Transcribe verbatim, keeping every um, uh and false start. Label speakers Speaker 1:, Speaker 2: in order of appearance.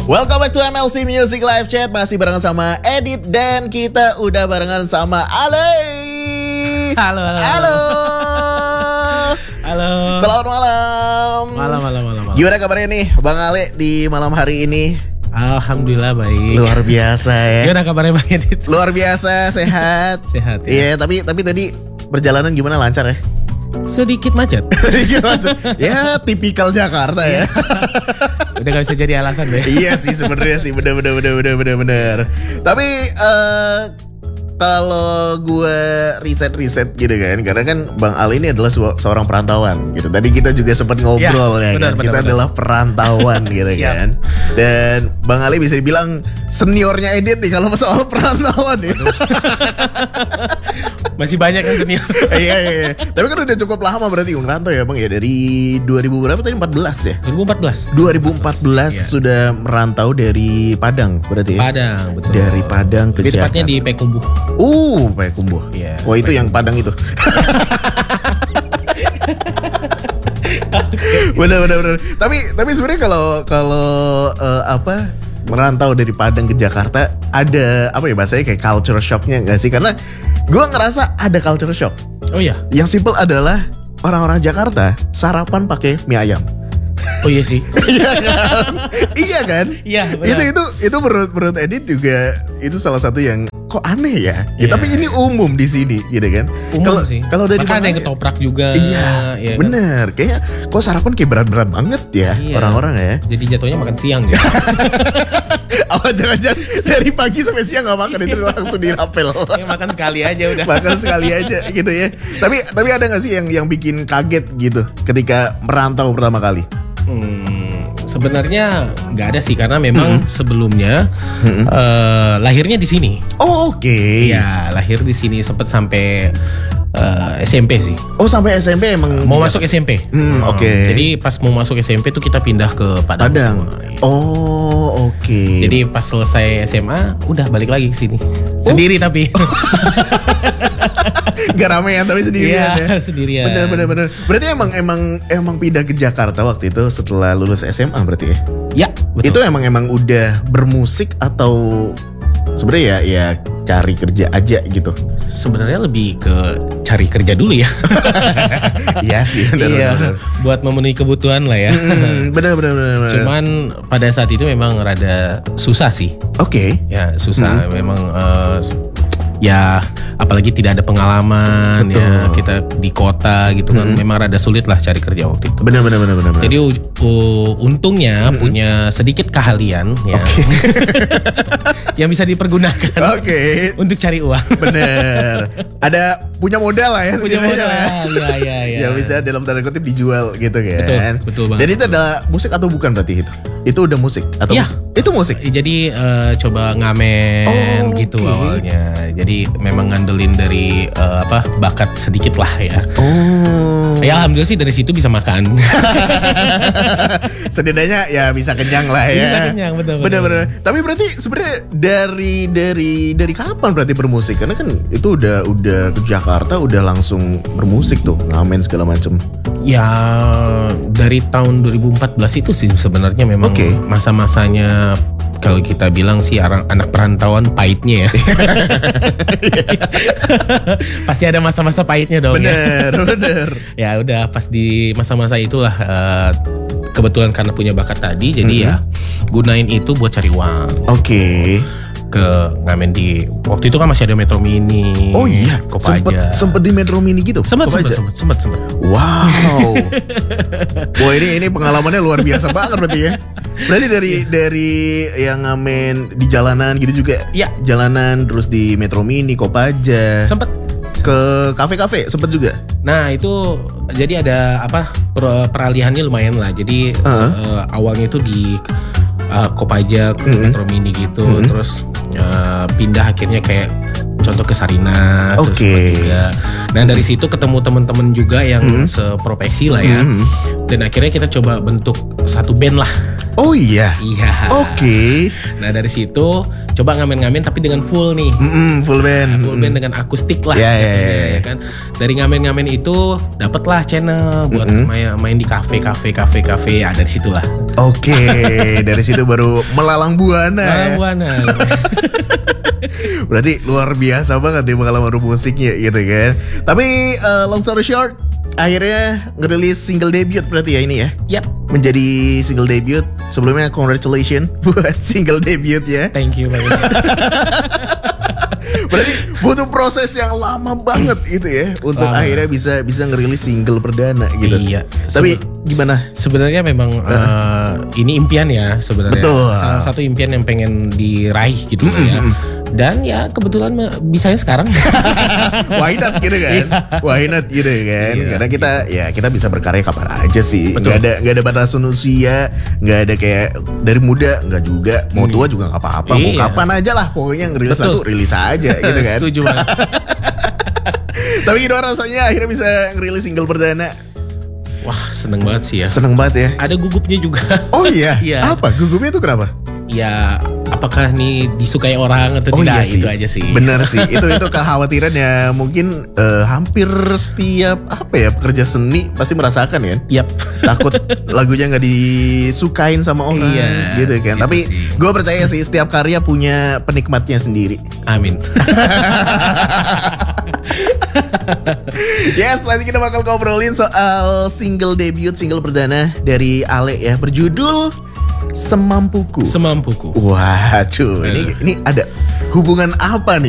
Speaker 1: Welcome back to M L C Music Live Chat. Masih barengan sama Edit dan kita udah barengan sama Ale.
Speaker 2: Halo, halo.
Speaker 1: Halo.
Speaker 2: Halo.
Speaker 1: Selamat malam.
Speaker 2: Malam, malam, malam, malam.
Speaker 1: Gimana kabarnya nih Bang Ale di malam hari ini?
Speaker 2: Alhamdulillah baik.
Speaker 1: Luar biasa ya.
Speaker 2: Gimana kabarnya Bang Edit?
Speaker 1: Luar biasa, sehat.
Speaker 2: Sehat ya.
Speaker 1: Iya, tapi tapi tadi perjalanan gimana, lancar ya?
Speaker 2: Sedikit macet.
Speaker 1: Sedikit macet. Ya, tipikal Jakarta ya.
Speaker 2: Udah gak bisa jadi alasan deh.
Speaker 1: Iya sih sebenarnya sih, bener bener bener bener bener bener. Tapi uh, kalau gue riset-riset gitu kan, karena kan Bang Ali ini adalah se- seorang perantauan gitu. Tadi kita juga sempat ngobrol ya, ya
Speaker 2: benar,
Speaker 1: kan.
Speaker 2: benar,
Speaker 1: Kita
Speaker 2: benar.
Speaker 1: adalah perantauan gitu kan. Dan Bang Ali bisa dibilang seniornya Edit nih kalau soal perantauan ya.
Speaker 2: Masih banyak kan senior.
Speaker 1: Iya iya iya. Tapi kan udah cukup lama berarti ngerantau ya Bang ya, dari dua ribu berapa tadi, empat belas ya?
Speaker 2: dua ribu empat belas.
Speaker 1: dua ribu empat belas
Speaker 2: Iya.
Speaker 1: sudah merantau dari Padang berarti ya?
Speaker 2: Padang, betul.
Speaker 1: Dari Padang ke
Speaker 2: Lebih tepatnya
Speaker 1: Jakarta.
Speaker 2: di Payakumbuh.
Speaker 1: Uh, Payakumbuh.
Speaker 2: Iya,
Speaker 1: Wah itu yang Padang itu. bener bener bener. Tapi tapi sebenarnya kalau kalau uh, apa merantau dari Padang ke Jakarta ada apa ya bahasanya, kayak culture shocknya nggak sih? Karena gue ngerasa ada culture shock.
Speaker 2: Oh iya.
Speaker 1: Yang simple adalah orang-orang Jakarta sarapan pakai mie ayam.
Speaker 2: Oh iya sih.
Speaker 1: Iya kan? Iya kan?
Speaker 2: Iya, benar.
Speaker 1: Itu itu itu menurut menurut Edit juga itu salah satu yang kok aneh ya. Ya,
Speaker 2: Iya.
Speaker 1: tapi ini umum di sini gitu kan.
Speaker 2: Umum
Speaker 1: Kalau
Speaker 2: sih.
Speaker 1: kalau dari
Speaker 2: Bahkan ada yang
Speaker 1: Bang-
Speaker 2: ketoprak juga.
Speaker 1: Iya,
Speaker 2: ya kan?
Speaker 1: bener. Kayaknya kok sarapan kayak berat-berat banget ya
Speaker 2: Iya.
Speaker 1: orang-orang ya.
Speaker 2: Jadi jatuhnya makan siang ya.
Speaker 1: Apa jangan-jangan dari pagi sampai siang nggak makan, itu langsung dirapel.
Speaker 2: Ya, makan sekali aja udah.
Speaker 1: Makan sekali aja gitu ya. Tapi tapi ada nggak sih yang yang bikin kaget gitu ketika merantau pertama kali?
Speaker 2: Hmm, sebenarnya nggak ada sih, karena memang sebelumnya eh, lahirnya di sini.
Speaker 1: Oh, oke.
Speaker 2: Iya, lahir di sini, sempat sampai eh, S M P sih.
Speaker 1: Oh, sampai S M P emang
Speaker 2: Mau masuk S M P.
Speaker 1: Hmm, oke.
Speaker 2: Jadi pas mau masuk S M P tuh kita pindah ke Padang.
Speaker 1: Padang.
Speaker 2: semua. Iya.
Speaker 1: Oh, oke.
Speaker 2: Jadi pas selesai S M A udah balik lagi ke sini. Sendiri tapi.
Speaker 1: Gak ramean tapi sendirian
Speaker 2: Iya,
Speaker 1: ya.
Speaker 2: sendirian.
Speaker 1: Bener bener bener. Berarti emang emang emang pindah ke Jakarta waktu itu setelah lulus S M A berarti ya?
Speaker 2: Ya, betul.
Speaker 1: Itu emang emang udah bermusik atau sebenarnya ya ya cari kerja aja gitu?
Speaker 2: Sebenarnya lebih ke cari kerja dulu ya.
Speaker 1: Iya sih, bener
Speaker 2: Iya,
Speaker 1: bener.
Speaker 2: buat memenuhi kebutuhan lah ya.
Speaker 1: Hmm, bener bener bener. bener.
Speaker 2: Cuman pada saat itu memang rada susah sih.
Speaker 1: Oke.
Speaker 2: Ya susah
Speaker 1: Hmm.
Speaker 2: memang eh, ya apalagi tidak ada pengalaman.
Speaker 1: Betul.
Speaker 2: Ya kita di kota gitu kan,
Speaker 1: Hmm.
Speaker 2: memang rada sulit lah cari kerja waktu itu.
Speaker 1: Bener bener bener bener. bener.
Speaker 2: Jadi u- u- untungnya punya sedikit keahlian ya yang bisa dipergunakan
Speaker 1: Oke.
Speaker 2: untuk cari uang.
Speaker 1: Bener. Ada punya modal lah ya.
Speaker 2: Punya
Speaker 1: setidaknya
Speaker 2: modal,
Speaker 1: lah
Speaker 2: ya, ya, ya.
Speaker 1: Yang bisa dalam tanda kutip dijual gitu kan.
Speaker 2: Betul, betul banget.
Speaker 1: Dan itu adalah musik atau bukan berarti itu? Itu udah musik atau
Speaker 2: Iya.
Speaker 1: itu musik?
Speaker 2: Jadi eh, coba ngamen
Speaker 1: Oh,
Speaker 2: gitu
Speaker 1: oke.
Speaker 2: awalnya. Jadi memang ngandelin dari eh, apa bakat sedikit lah ya.
Speaker 1: Oh.
Speaker 2: Ya alhamdulillah sih dari situ bisa makan.
Speaker 1: Setidaknya ya bisa kenyang lah ya.
Speaker 2: Bisa kenyang, betul, betul.
Speaker 1: Bener-bener. Tapi berarti sebenarnya dari dari dari kapan berarti bermusik? Karena kan itu udah udah ke Jakarta udah langsung bermusik tuh, ngamen segala macem.
Speaker 2: Ya dari tahun dua ribu empat belas itu sih sebenarnya memang
Speaker 1: Oke.
Speaker 2: masa-masanya kalau kita bilang sih orang anak perantauan pahitnya ya. Pasti ada masa-masa pahitnya dong. Ya.
Speaker 1: Bener, bener.
Speaker 2: Ya udah pas di masa-masa itulah eh, kebetulan karena punya bakat tadi, jadi
Speaker 1: Mhm.
Speaker 2: ya gunain itu buat cari uang.
Speaker 1: Oke.
Speaker 2: Ke ngamen di waktu itu kan masih ada Metro Mini.
Speaker 1: Oh iya, sempet
Speaker 2: Kopaja.
Speaker 1: sempet di Metro Mini gitu.
Speaker 2: Sempet sempet
Speaker 1: Kopaja?
Speaker 2: sempet sempet sempet.
Speaker 1: Wow. Wah ini ini pengalamannya luar biasa banget berarti ya. Berarti dari dari yang ngamen di jalanan gitu juga.
Speaker 2: Iya.
Speaker 1: Jalanan terus di Metro Mini, Kopaja.
Speaker 2: Sempet.
Speaker 1: Ke kafe-kafe sempet juga.
Speaker 2: Nah itu jadi ada apa per- peralihannya lumayan lah. Jadi
Speaker 1: Uh-huh.
Speaker 2: se- eh, awalnya itu di eh, Kopaja, ke
Speaker 1: Mhm.
Speaker 2: Metro Mini gitu,
Speaker 1: Mhm.
Speaker 2: terus eh, pindah akhirnya kayak contoh ke Sarina, terus
Speaker 1: Oke.
Speaker 2: sempet juga. Nah dari situ ketemu teman-teman juga yang
Speaker 1: Mhm.
Speaker 2: seprofesi lah ya.
Speaker 1: Mhm.
Speaker 2: Dan akhirnya kita coba bentuk satu band lah.
Speaker 1: Oh iya.
Speaker 2: Iya.
Speaker 1: Oke.
Speaker 2: Nah dari situ coba ngamen-ngamen tapi dengan full nih.
Speaker 1: Mm-mm, full band.
Speaker 2: Full band dengan akustik lah.
Speaker 1: Ya, ya,
Speaker 2: katanya,
Speaker 1: ya, ya.
Speaker 2: ya kan. Dari ngamen-ngamen itu dapatlah channel buat
Speaker 1: Mm-mm.
Speaker 2: main, main di kafe kafe kafe kafe. Ya dari situlah.
Speaker 1: Oke, dari situ baru melalang buana.
Speaker 2: Nah,
Speaker 1: ya.
Speaker 2: buana.
Speaker 1: Berarti luar biasa banget deh pengalaman musiknya gitu kan. Tapi uh, long story short, akhirnya ngerilis single debut berarti ya ini ya.
Speaker 2: Yap.
Speaker 1: Menjadi single debut. Sebelumnya congratulations buat single debut ya.
Speaker 2: Thank you banget.
Speaker 1: Berarti butuh proses yang lama banget gitu ya untuk
Speaker 2: Lama.
Speaker 1: akhirnya bisa bisa ngerilis single perdana gitu.
Speaker 2: Iya.
Speaker 1: Tapi gimana?
Speaker 2: Sebenarnya memang uh, ini impian ya sebenarnya.
Speaker 1: Betul.
Speaker 2: Salah satu impian yang pengen diraih gitu ya. Dan ya kebetulan mah bisanya sekarang.
Speaker 1: Why not gitu kan? Why not gitu kan?
Speaker 2: Iya,
Speaker 1: Karena kita ya kita bisa berkarya kapan aja sih.
Speaker 2: Betul.
Speaker 1: Gak ada gak ada batasan usia, gak ada kayak dari muda nggak juga, mau tua juga nggak apa-apa. Mau
Speaker 2: Iya.
Speaker 1: kapan aja lah, pokoknya ngerilis
Speaker 2: Betul.
Speaker 1: satu rilis aja gitu kan.
Speaker 2: Setuju banget.
Speaker 1: Tapi gimana rasanya akhirnya bisa ngerilis single perdana?
Speaker 2: Wah seneng banget sih ya.
Speaker 1: Seneng banget ya.
Speaker 2: Ada gugupnya juga.
Speaker 1: Oh iya.
Speaker 2: Iya.
Speaker 1: Apa gugupnya tuh kenapa?
Speaker 2: Ya apakah nih disukai orang atau
Speaker 1: Oh
Speaker 2: tidak
Speaker 1: iya sih.
Speaker 2: itu aja sih.
Speaker 1: Bener sih. Itu itu kekhawatiran ya mungkin eh, hampir setiap apa ya pekerja seni pasti merasakan kan.
Speaker 2: Yap.
Speaker 1: Takut lagunya nggak disukain sama orang
Speaker 2: Iya,
Speaker 1: gitu kan.
Speaker 2: gitu
Speaker 1: Tapi
Speaker 2: sih.
Speaker 1: gue percaya sih setiap karya punya penikmatnya sendiri.
Speaker 2: Amin.
Speaker 1: Yes, nanti kita bakal ngobrolin soal single debut, single perdana dari Ale ya, berjudul Semampuku.
Speaker 2: Semampuku.
Speaker 1: Waduh, ini ini ada hubungan apa nih